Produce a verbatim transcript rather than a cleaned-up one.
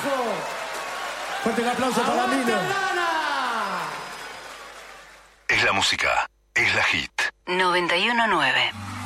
carajo! Fuerte el aplauso para ¡Aguante Mino. Aldana! Es la música, es la hit. noventa y uno nueve